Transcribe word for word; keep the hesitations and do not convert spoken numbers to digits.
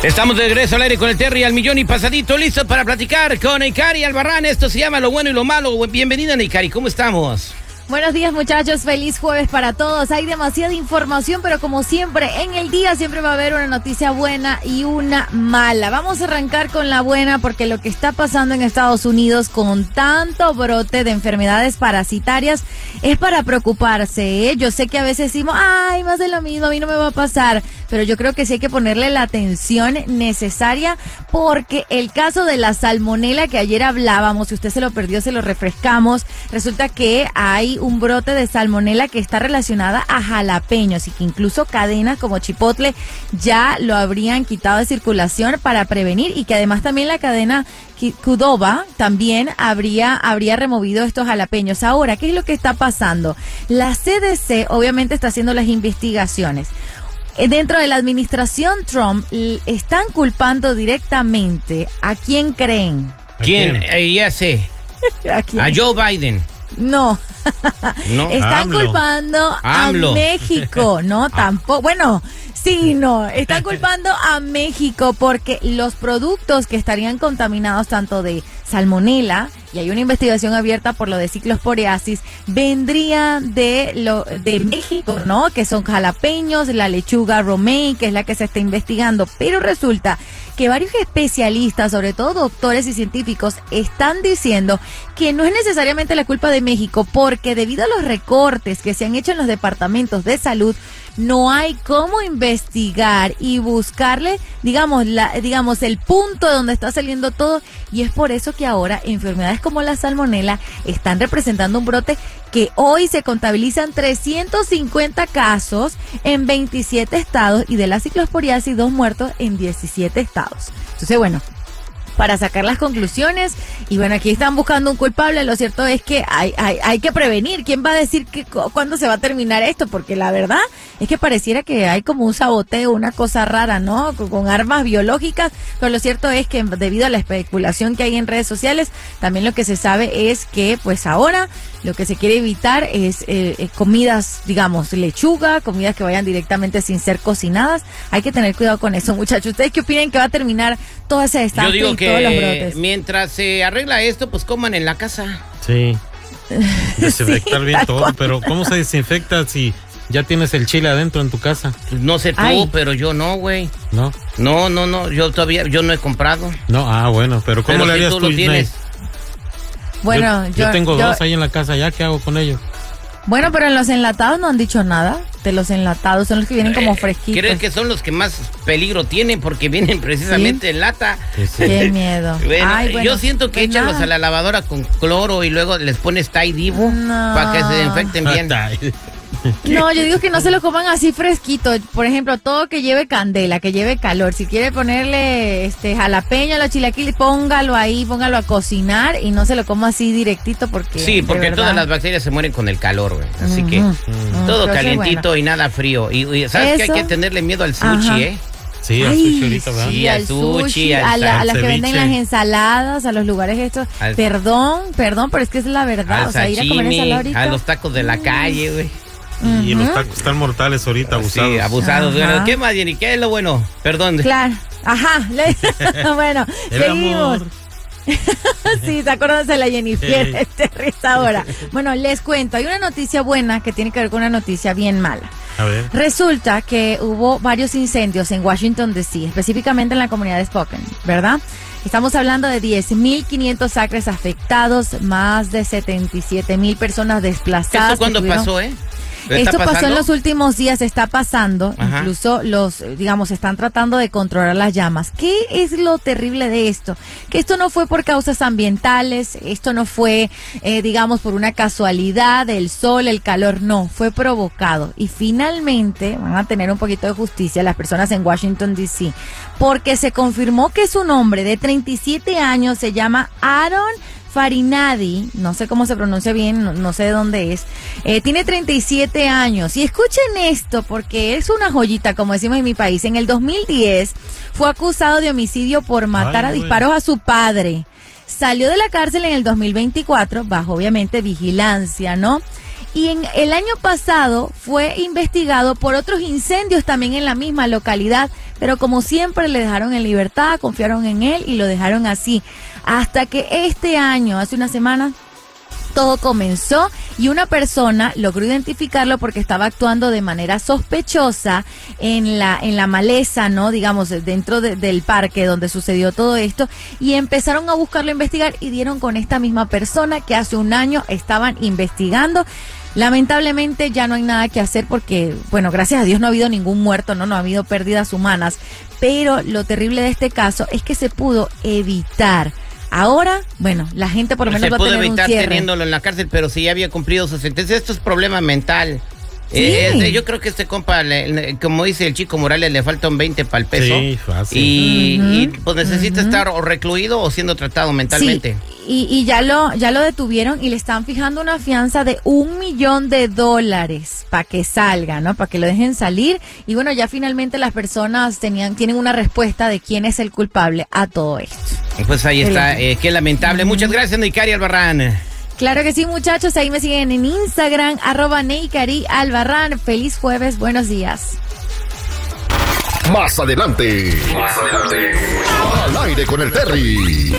Estamos de regreso al aire con el Terry al millón y pasadito, listo para platicar con Neikari Albarrán. Esto se llama Lo Bueno y Lo Malo. Bienvenida, Neikari, ¿cómo estamos? Buenos días, muchachos, feliz jueves para todos. Hay demasiada información, pero como siempre, en el día siempre va a haber una noticia buena y una mala. Vamos a arrancar con la buena porque lo que está pasando en Estados Unidos con tanto brote de enfermedades parasitarias es para preocuparse, ¿eh? Yo sé que a veces decimos, ay, más de lo mismo, a mí no me va a pasar, pero yo creo que sí hay que ponerle la atención necesaria porque el caso de la salmonela que ayer hablábamos, si usted se lo perdió, se lo refrescamos, resulta que hay un brote de salmonela que está relacionada a jalapeños y que incluso cadenas como Chipotle ya lo habrían quitado de circulación para prevenir y que además también la cadena Qdoba también habría, habría removido estos jalapeños. Ahora, ¿qué es lo que está pasando? La C D C obviamente está haciendo las investigaciones. Dentro de la administración Trump están culpando directamente ¿a quién creen? ¿A quién? Eh, ya sé. ¿A quién? A Joe Biden. No. No. Están AMLO. culpando AMLO. a México. No, tampoco. Bueno, sí, no. Están culpando a México porque los productos que estarían contaminados tanto de salmonela, y hay una investigación abierta por lo de ciclosporiasis, vendrían de lo de México, ¿no? Que son jalapeños, la lechuga romaine, que es la que se está investigando. Pero resulta que varios especialistas, sobre todo doctores y científicos, están diciendo que no es necesariamente la culpa de México, porque debido a los recortes que se han hecho en los departamentos de salud, no hay cómo investigar y buscarle, digamos, la, digamos, el punto de donde está saliendo todo, y es por eso que ahora enfermedades como la salmonela están representando un brote que hoy se contabilizan trescientos cincuenta casos en veintisiete estados y de la ciclosporiasis dos muertos en diecisiete estados. Entonces, bueno, para sacar las conclusiones, y bueno, aquí están buscando un culpable, lo cierto es que hay, hay, hay que prevenir. ¿Quién va a decir que, cuándo se va a terminar esto? Porque la verdad es que pareciera que hay como un saboteo, una cosa rara, ¿no? Con, con armas biológicas, pero lo cierto es que debido a la especulación que hay en redes sociales, también lo que se sabe es que pues ahora lo que se quiere evitar es eh, comidas, digamos, lechuga, comidas que vayan directamente sin ser cocinadas. Hay que tener cuidado con eso, muchachos. ¿Ustedes qué opinan que va a terminar toda esa estancia? Yo digo y todos los que brotes? mientras se arregla esto, pues coman en la casa. Sí. Desinfectar Sí, bien tal todo, cual. pero ¿cómo se desinfecta si ya tienes el chile adentro en tu casa? No sé tú, Ay. pero yo no, güey. ¿No? No, no, no, yo todavía, yo no he comprado. No, ah, bueno, pero ¿cómo Pero le si harías tú tú, lo tienes. Nay? Bueno, yo, yo, yo tengo yo- dos ahí en la casa, ¿ya qué hago con ellos? Bueno, pero en los enlatados no han dicho nada. De los enlatados son los que vienen como Eh, fresquitos. Creo que son los que más peligro tienen porque vienen precisamente en lata. Sí, sí. Qué miedo. Bueno, Ay, bueno, yo siento que pues échalos nada. a la lavadora con cloro y luego les pones Tide Divo No. para que se desinfecten bien. No, yo digo que no se lo coman así fresquito. Por ejemplo, todo que lleve candela, que lleve calor. Si quiere ponerle este jalapeño a los chilaquiles, póngalo ahí, póngalo a cocinar y no se lo coma así directito porque... Sí, de porque verdad. todas las bacterias se mueren con el calor, güey. Así que Ujú. todo Entonces, calientito bueno. y nada frío. Y, y ¿sabes que hay Eso. que tenerle miedo al sushi, Ajá. eh? Sí, al Ay, sushi ahorita, ¿verdad? sí, al sushi, al a, la- a al las que venden ceviche. las ensaladas, a los lugares estos. Al- perdón, perdón, pero es que es la verdad. Al o sea, ir a comer sashimi, ensalada ahorita. a los tacos de la calle, güey. Y los Ujú. tacos están mortales ahorita, abusados. Sí, abusados. Ajá. Bueno, ¿qué más, Jenny? ¿Qué es lo bueno? Perdón. Claro. Ajá. le- bueno, El seguimos. amor. Sí, ¿se acuerdan de la Jennifer? Sí. Este risa ahora. Bueno, les cuento, hay una noticia buena que tiene que ver con una noticia bien mala. A ver. Resulta que hubo varios incendios en Washington, D C, específicamente en la comunidad de Spokane, ¿verdad? Estamos hablando de diez mil quinientos acres afectados, más de setenta y siete mil personas desplazadas. ¿Esto cuándo que tuvieron- pasó, eh? ¿Está Esto pasó en pasando? los últimos días, está pasando. Ajá. Incluso los, eh, digamos, están tratando de controlar las llamas. ¿Qué es lo terrible de esto? Que esto no fue por causas ambientales, esto no fue, eh, digamos, por una casualidad, el sol, el calor, no, fue provocado. Y finalmente van a tener un poquito de justicia las personas en Washington, D C, porque se confirmó que su nombre de treinta y siete años se llama Aaron Farinadi, no sé cómo se pronuncia bien, no, no sé de dónde es, eh, tiene treinta y siete años. Y escuchen esto, porque es una joyita, como decimos en mi país. En el dos mil diez fue acusado de homicidio por matar Ay, a güey. disparos a su padre. Salió de la cárcel en el dos mil veinticuatro, bajo obviamente vigilancia, ¿no? Y en el año pasado fue investigado por otros incendios también en la misma localidad, pero como siempre le dejaron en libertad, confiaron en él y lo dejaron así. Hasta que este año, hace una semana, todo comenzó y una persona logró identificarlo porque estaba actuando de manera sospechosa en la en la maleza, ¿no? Digamos, dentro de, del parque donde sucedió todo esto, y empezaron a buscarlo, a investigar, y dieron con esta misma persona que hace un año estaban investigando. Lamentablemente ya no hay nada que hacer porque, bueno, gracias a Dios no ha habido ningún muerto, no, no ha habido pérdidas humanas, pero lo terrible de este caso es que se pudo evitar. Ahora, bueno, la gente por lo menos va a tener un cierre. Se pudo evitar teniéndolo en la cárcel, pero si ya había cumplido su sentencia. Esto es problema mental. Sí. Eh, yo creo que este compa, le, le, como dice el Chico Morales, le falta un veinte para el peso. Sí, fácil. Y, uh-huh, y pues necesita uh-huh. estar o recluido o siendo tratado mentalmente. Sí. Y, y ya lo ya lo detuvieron y le están fijando una fianza de un millón de dólares para que salga, ¿no? Para que lo dejen salir. Y bueno, ya finalmente las personas tenían tienen una respuesta de quién es el culpable a todo esto. Pues ahí está, eh, qué lamentable. Uh-huh. Muchas gracias, Neicari Albarrán. Claro que sí, muchachos. Ahí me siguen en Instagram, arroba Neicari Albarrán. Feliz jueves, buenos días. Más adelante. Más adelante. Al aire con el Terry.